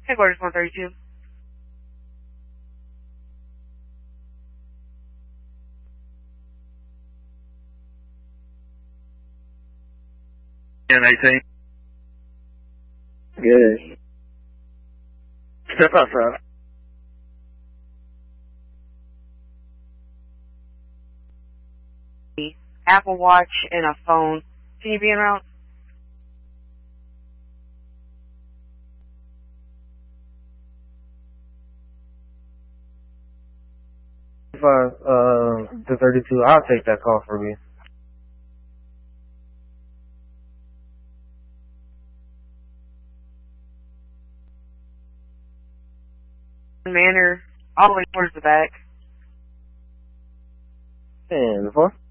Headquarters 132. And 18. Good. Step outside. Apple Watch and a phone. Can you be en route? The 32, I'll take that call for me. Manor, all the way towards the back. And 4?